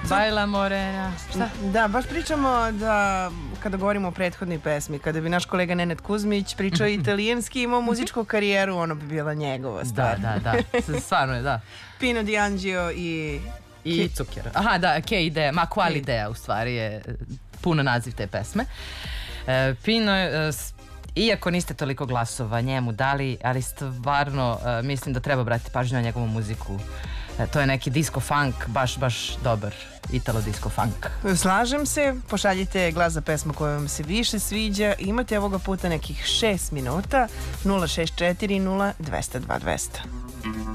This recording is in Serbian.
Baila Morena. Šta? Da, baš pričamo da kada govorimo o prethodnoj pesmi, kada bi naš kolega Nenad Kuzmić pričao italijanski i imao muzičku karijeru, ono bi bila njegova stvar. Da. Stvarno je, da. Pino Di Angio I Cuker. Aha, da, Che idea, ma qual idea u stvari je puno naziv te pesme. Pino, iako niste toliko glasova njemu dali, ali stvarno mislim da treba obratiti pažnju na njegovu muziku. To je neki disco funk, baš dobar italo disco funk. Slažem se, pošaljite glas za pesmu koja vam se više sviđa. Imate ovoga puta nekih 6 minuta. 064 0 200 200.